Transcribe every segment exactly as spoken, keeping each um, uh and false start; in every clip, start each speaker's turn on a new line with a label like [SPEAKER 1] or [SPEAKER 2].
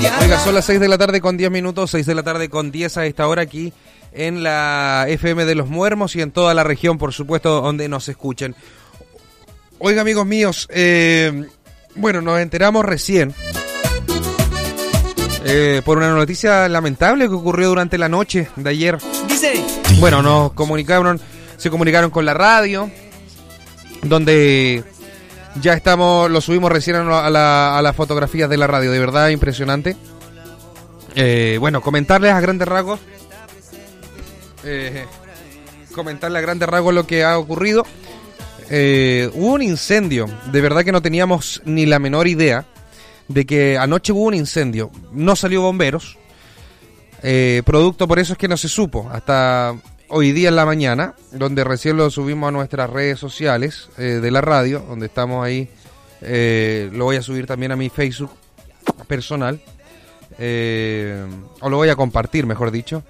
[SPEAKER 1] Oiga, son las seis de la tarde con diez minutos, seis de la tarde con diez a esta hora aquí en la F M de Los Muermos y en toda la región, por supuesto, donde nos escuchen. Oiga, amigos míos, eh, bueno, nos enteramos recién eh, por una noticia lamentable que ocurrió durante la noche de ayer.
[SPEAKER 2] Dice.
[SPEAKER 1] Bueno, nos comunicaron, se comunicaron con la radio, donde ya estamos, lo subimos recién a, la, a las fotografías de la radio, de verdad impresionante. Eh, bueno, comentarles a grandes rasgos, eh, comentarles a grandes rasgos lo que ha ocurrido. Eh, hubo un incendio, de verdad que no teníamos ni la menor idea de que anoche hubo un incendio. No salió bomberos, eh, producto por eso es que no se supo hasta hoy día en la mañana, donde recién lo subimos a nuestras redes sociales eh, de la radio, donde estamos ahí, eh, lo voy a subir también a mi Facebook personal, eh, o lo voy a compartir, mejor dicho.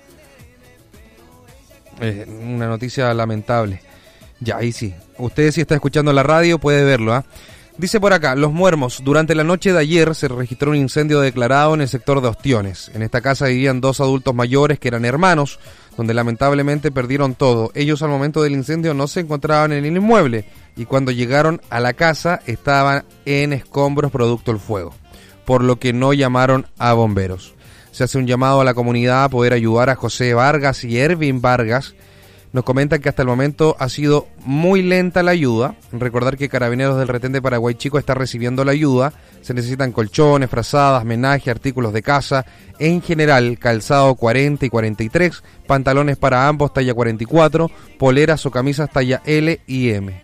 [SPEAKER 1] Eh, una noticia lamentable. Ya, ahí sí. Usted si está escuchando la radio puede verlo, ¿ah? ¿eh? Dice por acá, Los Muermos, durante la noche de ayer se registró un incendio declarado en el sector de Ostiones. En esta casa vivían dos adultos mayores que eran hermanos, donde lamentablemente perdieron todo. Ellos al momento del incendio no se encontraban en el inmueble y cuando llegaron a la casa estaban en escombros producto del fuego, por lo que no llamaron a bomberos. Se hace un llamado a la comunidad a poder ayudar a José Vargas y Ervin Vargas. Nos comentan que hasta el momento ha sido muy lenta la ayuda. Recordar que Carabineros del Retén de Paraguay Chico está recibiendo la ayuda. Se necesitan colchones, frazadas, menaje, artículos de casa. En general, calzado cuarenta y cuarenta y tres, pantalones para ambos talla cuarenta y cuatro, poleras o camisas talla L y M.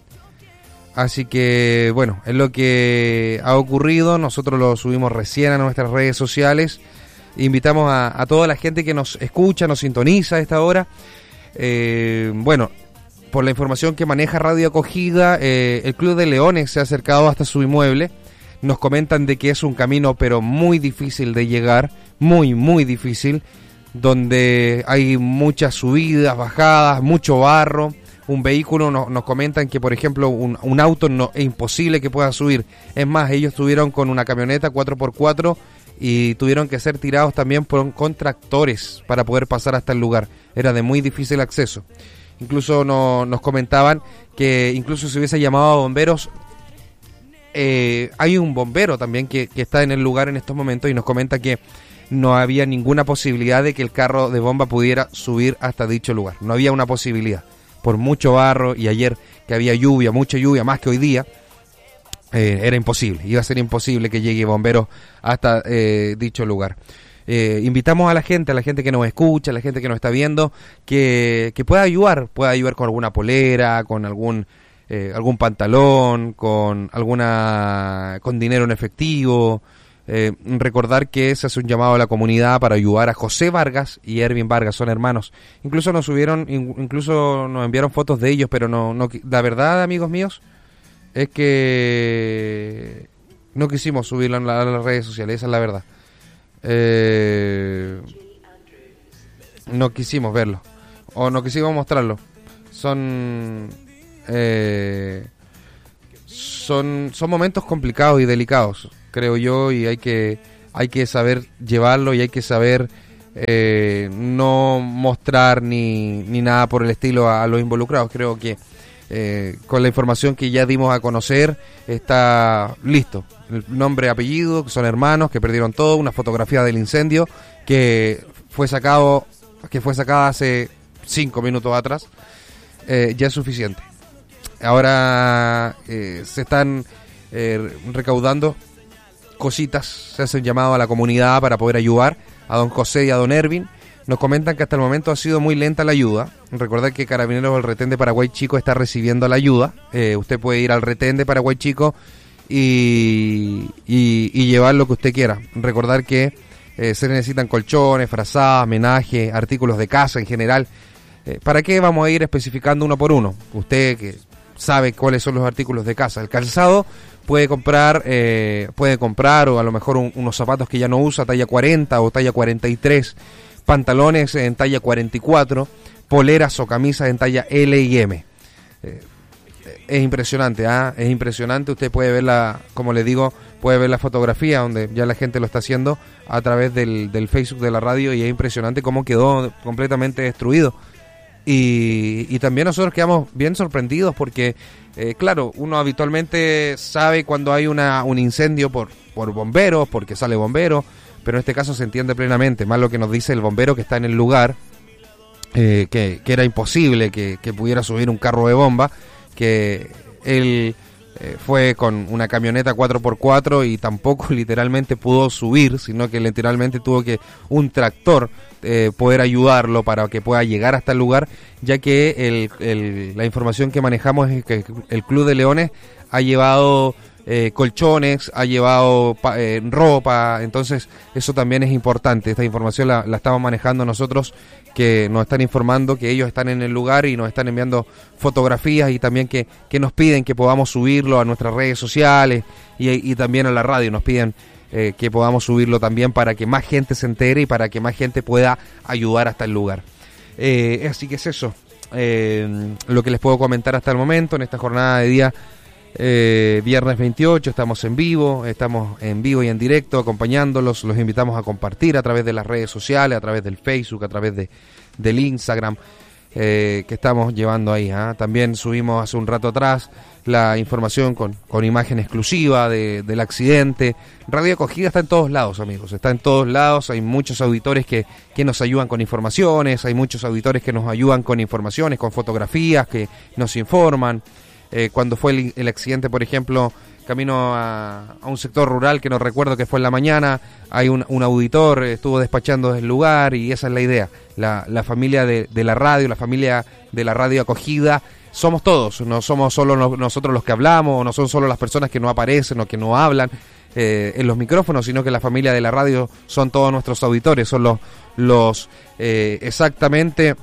[SPEAKER 1] Así que, bueno, es lo que ha ocurrido. Nosotros lo subimos recién a nuestras redes sociales. Invitamos a, a toda la gente que nos escucha, nos sintoniza a esta hora. Eh, bueno, por la información que maneja Radio Acogida, eh, el Club de Leones se ha acercado hasta su inmueble. Nos comentan de que es un camino pero muy difícil de llegar, muy muy difícil, donde hay muchas subidas, bajadas, mucho barro. Un vehículo, no, nos comentan que por ejemplo un, un auto no, es imposible que pueda subir. Es más, ellos estuvieron con una camioneta cuatro por cuatro y tuvieron que ser tirados también por, con tractores para poder pasar hasta el lugar. Era de muy difícil acceso. Incluso no, nos comentaban que incluso si hubiese llamado a bomberos, eh, hay un bombero también que, que está en el lugar en estos momentos y nos comenta que no había ninguna posibilidad de que el carro de bomba pudiera subir hasta dicho lugar. No había una posibilidad, por mucho barro, y ayer que había lluvia, mucha lluvia, más que hoy día, eh, era imposible, iba a ser imposible que llegue bomberos hasta eh, dicho lugar. Eh, invitamos a la gente, a la gente que nos escucha, a la gente que nos está viendo, que, que pueda ayudar, pueda ayudar con alguna polera, con algún eh, algún pantalón, con alguna con dinero en efectivo. Eh, recordar que se hace un llamado a la comunidad para ayudar a José Vargas y Ervin Vargas, son hermanos. Incluso nos subieron, incluso nos enviaron fotos de ellos, pero no, no, la verdad, amigos míos, es que no quisimos subirlo en la, a las redes sociales, esa es la verdad. Eh, no quisimos verlo o no quisimos mostrarlo. Son eh, son son momentos complicados y delicados, creo yo, y hay que hay que saber llevarlo y hay que saber eh, no mostrar ni ni nada por el estilo a, a los involucrados. Creo que eh, con la información que ya dimos a conocer está listo. El nombre, apellido, que son hermanos, que perdieron todo, una fotografía del incendio que fue sacado, que fue sacada hace cinco minutos atrás, eh, ya es suficiente. Ahora eh, se están eh, recaudando cositas, se hace un llamado a la comunidad para poder ayudar a don José y a don Ervin. Nos comentan que hasta el momento ha sido muy lenta la ayuda. Recordad que Carabineros del Retén de Paraguay Chico está recibiendo la ayuda. Eh, usted puede ir al Retén de Paraguay Chico Y, y, y llevar lo que usted quiera. Recordar que eh, se necesitan colchones, frazadas, menaje, artículos de casa en general. Eh, ¿Para qué vamos a ir especificando uno por uno? Usted que sabe cuáles son los artículos de casa. El calzado puede comprar, eh, puede comprar o a lo mejor un, unos zapatos que ya no usa, talla cuarenta o talla cuarenta y tres, pantalones en talla cuarenta y cuatro, poleras o camisas en talla L y M. Eh, es impresionante, ¿ah? Es impresionante. Usted puede ver la, como le digo, puede ver la fotografía donde ya la gente lo está haciendo a través del, del Facebook de la radio, y es impresionante cómo quedó completamente destruido. Y, y también nosotros quedamos bien sorprendidos porque, eh, claro, uno habitualmente sabe cuando hay una un incendio por, por bomberos, porque sale bombero, pero en este caso se entiende plenamente, más lo que nos dice el bombero que está en el lugar, eh, que, que era imposible que, que pudiera subir un carro de bomba, que él eh, fue con una camioneta cuatro por cuatro y tampoco literalmente pudo subir, sino que literalmente tuvo que un tractor eh, poder ayudarlo para que pueda llegar hasta el lugar, ya que el, el, la información que manejamos es que el Club de Leones ha llevado eh, colchones, ha llevado pa, eh, ropa, entonces eso también es importante. Esta información la, la estamos manejando nosotros, que nos están informando que ellos están en el lugar y nos están enviando fotografías, y también que, que nos piden que podamos subirlo a nuestras redes sociales y, y también a la radio nos piden eh, que podamos subirlo también para que más gente se entere y para que más gente pueda ayudar hasta el lugar. Eh, así que es eso, eh, lo que les puedo comentar hasta el momento en esta jornada de día eh, viernes veintiocho. Estamos en vivo, estamos en vivo y en directo acompañándolos. Los invitamos a compartir a través de las redes sociales, a través del Facebook, a través de del Instagram eh, que estamos llevando ahí, ¿eh? También subimos hace un rato atrás la información con, con imagen exclusiva de, del accidente. Radio Acogida está en todos lados, amigos, está en todos lados. Hay muchos auditores que, que nos ayudan con informaciones, hay muchos auditores que nos ayudan con informaciones, con fotografías, que nos informan. Eh, cuando fue el, el accidente, por ejemplo, camino a, a un sector rural que no recuerdo que fue en la mañana, hay un, un auditor, eh, estuvo despachando desde el lugar, y esa es la idea. La, la familia de, de la radio, la familia de la Radio Acogida, somos todos, no somos solo no, nosotros los que hablamos, no son solo las personas que no aparecen o que no hablan eh, en los micrófonos, sino que la familia de la radio son todos nuestros auditores, son los, los eh, exactamente...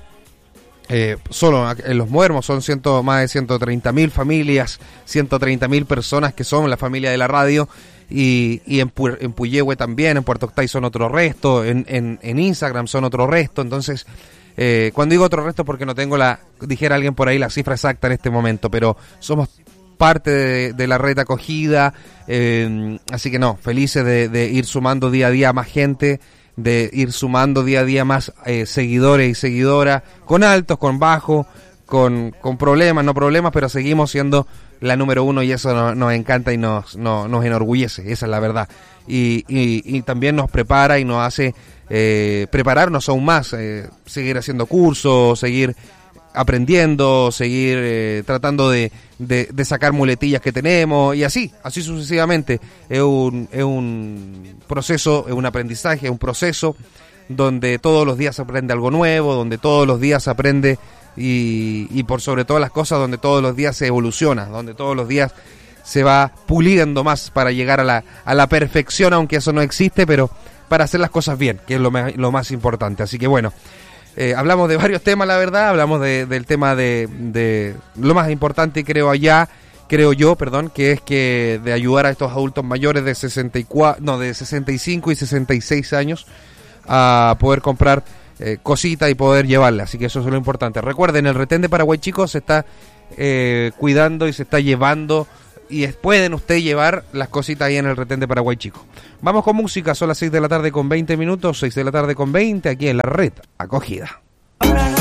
[SPEAKER 1] Eh, solo en Los Muermos son ciento, más de ciento treinta mil familias, ciento treinta mil personas que son la familia de la radio, y, y en, Pu- en Puyehue también, en Puerto Octay son otro resto, en, en, en Instagram son otro resto. Entonces, eh, cuando digo otro resto porque no tengo la, dijera alguien por ahí la cifra exacta en este momento, pero somos parte de, de la red acogida, eh, así que no, felices de, de ir sumando día a día más gente, de ir sumando día a día más eh, seguidores y seguidoras, con altos, con bajos, con, con problemas, no problemas, pero seguimos siendo la número uno, y eso nos, nos encanta y nos, nos, nos enorgullece, esa es la verdad. Y, y, y también nos prepara y nos hace eh, prepararnos aún más, eh, seguir haciendo cursos, seguir aprendiendo, seguir eh, tratando de, de, de sacar muletillas que tenemos, y así, así sucesivamente. Es un, es un proceso, es un aprendizaje, es un proceso donde todos los días se aprende algo nuevo, donde todos los días se aprende y, y por sobre todas las cosas, donde todos los días se evoluciona, donde todos los días se va puliendo más para llegar a la, a la perfección, aunque eso no existe, pero para hacer las cosas bien, que es lo, me, lo más importante. Así que bueno, Eh, hablamos de varios temas, la verdad, hablamos de, del tema de, de lo más importante, creo allá, creo yo, perdón, que es que de ayudar a estos adultos mayores de sesenta y cuatro, no, de sesenta y cinco y sesenta y seis años a poder comprar eh, cositas y poder llevarla, así que eso es lo importante. Recuerden, el retén de Paraguay, chicos, se está eh, cuidando y se está llevando, y pueden ustedes llevar las cositas ahí en el retén de Paraguay, chicos. Vamos con música, son las seis de la tarde con veinte minutos, seis de la tarde con veinte, aquí en la red Acogida.